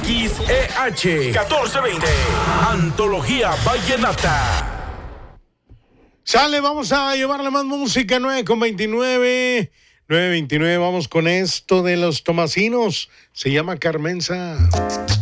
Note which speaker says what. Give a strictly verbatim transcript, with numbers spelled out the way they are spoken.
Speaker 1: X E H catorce veinte. Antología Vallenata.
Speaker 2: Sale, vamos a llevarle más música. Nueve con veintinueve. nueve veintinueve, vamos con esto de los Tomasinos. Se llama Carmenza.